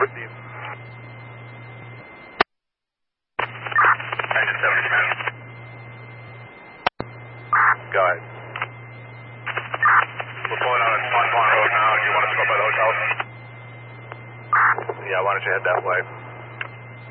Proceed. Engine 70 minutes. Go ahead. We're pulling out on Swan Pond Road now. Do you want us to go by the hotel? Yeah, why don't you head that way?